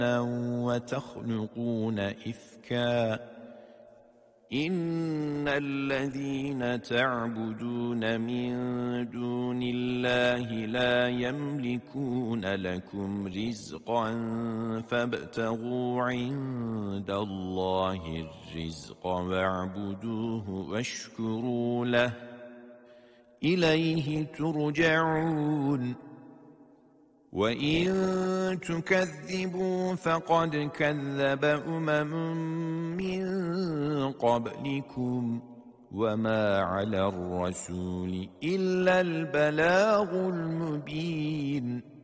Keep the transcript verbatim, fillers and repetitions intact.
وتخلقون إفكا إن الذين تعبدون من دون الله لا يملكون لكم رزقا فابتغوا عند الله الرزق واعبدوه واشكروا له إليه ترجعون وَإِن تُكَذِّبُوا فَقَدْ كَذَّبَ أُمَمٌ مِّن قَبْلِكُمْ وَمَا عَلَى الرَّسُولِ إِلَّا الْبَلَاغُ الْمُبِينُ.